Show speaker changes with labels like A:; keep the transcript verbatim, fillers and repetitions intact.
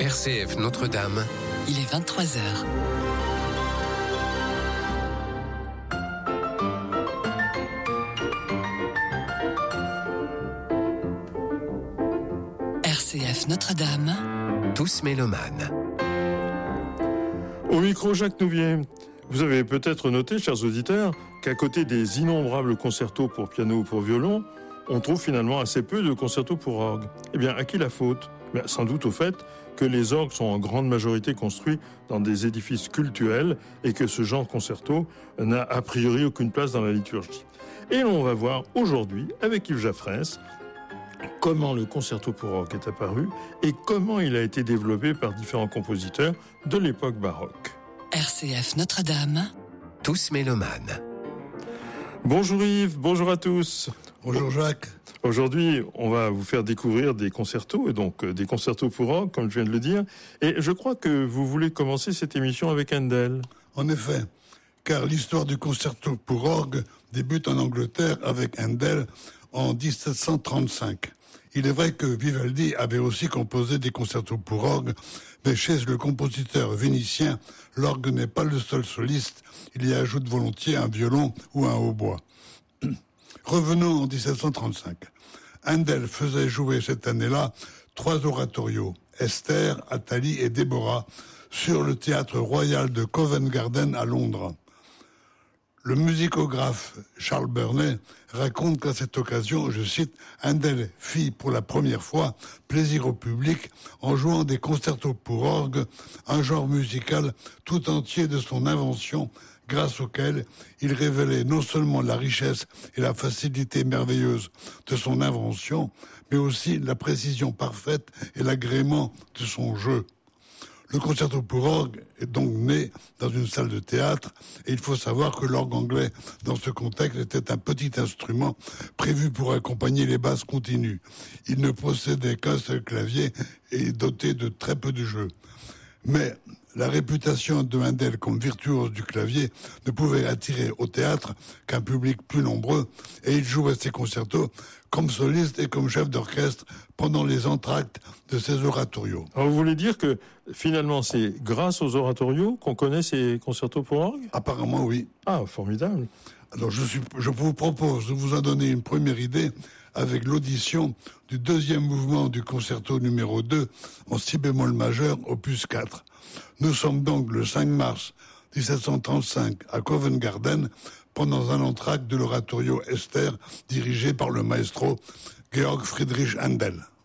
A: R C F Notre-Dame.
B: Il est vingt-trois heures. R C F Notre-Dame.
A: Tous mélomanes.
C: Au micro, Jacques Nouvier. Vous avez peut-être noté, chers auditeurs, qu'à côté des innombrables concertos pour piano ou pour violon, on trouve finalement assez peu de concertos pour orgue. Eh bien, à qui la faute ? Bien, sans doute au fait que les orgues sont en grande majorité construits dans des édifices cultuels et que ce genre de concerto n'a a priori aucune place dans la liturgie. Et l'on va voir aujourd'hui, avec Yves Jaffrens, comment le concerto pour orgue est apparu et comment il a été développé par différents compositeurs de l'époque baroque.
B: R C F Notre-Dame.
A: Tous mélomanes.
C: Bonjour Yves, bonjour à tous.
D: Bonjour Jacques.
C: Aujourd'hui, on va vous faire découvrir des concertos, et donc des concertos pour orgue, comme je viens de le dire. Et je crois que vous voulez commencer cette émission avec Handel.
D: En effet, car l'histoire du concerto pour orgue débute en Angleterre avec Handel en dix-sept cent trente-cinq. Il est vrai que Vivaldi avait aussi composé des concertos pour orgue, mais chez le compositeur vénitien, l'orgue n'est pas le seul soliste, il y ajoute volontiers un violon ou un hautbois. Revenons en dix-sept cent trente-cinq. Handel faisait jouer cette année-là trois oratorios, Esther, Athalie et Déborah, sur le théâtre royal de Covent Garden à Londres. Le musicographe Charles Burney raconte qu'à cette occasion, je cite, Handel fit pour la première fois plaisir au public en jouant des concertos pour orgue, un genre musical tout entier de son invention, grâce auquel il révélait non seulement la richesse et la facilité merveilleuse de son invention, mais aussi la précision parfaite et l'agrément de son jeu. Le concerto pour orgue est donc né dans une salle de théâtre et il faut savoir que l'orgue anglais, dans ce contexte, était un petit instrument prévu pour accompagner les basses continues. Il ne possédait qu'un seul clavier et doté de très peu de jeux. Mais la réputation de Handel comme virtuose du clavier ne pouvait attirer au théâtre qu'un public plus nombreux et il jouait ses concertos comme soliste et comme chef d'orchestre pendant les entr'actes de ses oratorios.
C: Alors vous voulez dire que finalement c'est grâce aux oratorios qu'on connaît ces concertos pour orgue ?
D: Apparemment oui.
C: Ah, formidable.
D: Alors je, suis, je vous propose de vous en donner une première idée avec l'audition du deuxième mouvement du concerto numéro deux en si bémol majeur, opus quatre. Nous sommes donc le cinq mars dix-sept cent trente-cinq à Covent Garden pendant un entr'acte de l'oratorio Esther dirigé par le maestro Georg Friedrich Handel.